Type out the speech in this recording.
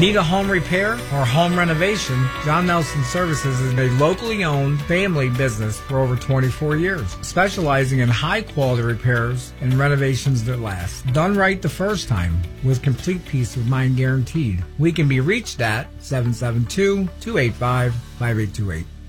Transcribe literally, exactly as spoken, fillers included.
Need a home repair or home renovation? John Nelson Services is a locally owned family business for over twenty-four years, specializing in high-quality repairs and renovations that last. Done right the first time, with complete peace of mind guaranteed. We can be reached at seven seven two, two eight five, five eight two eight.